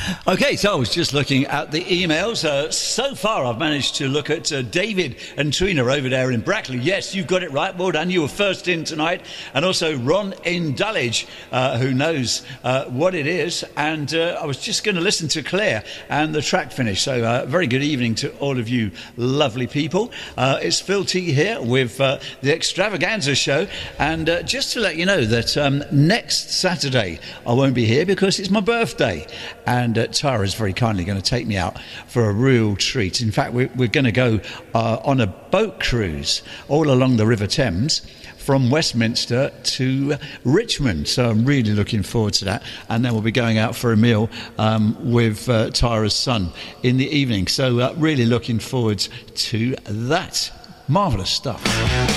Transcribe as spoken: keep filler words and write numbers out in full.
Okay, so I was just looking at the emails. Uh, so far, I've managed to look at uh, David and Trina over there in Brackley. Yes, you've got it right. Well done. You were first in tonight. And also Ron in Dulwich, uh, who knows uh, what it is. And uh, I was just going to listen to Claire and the track finish. So uh, very good evening to all of you lovely people. Uh, it's Phil T here with uh, the Extravaganza show. And uh, just to let you know that um, next Saturday I won't be here because it's my birthday. And uh, Tara's very kindly going to take me out for a real treat. In fact, we're, we're going to go uh, on a boat cruise all along the River Thames from Westminster to Richmond. So I'm really looking forward to that. And then we'll be going out for a meal um, with uh, Tara's son in the evening. So uh, really looking forward to that. Marvellous stuff.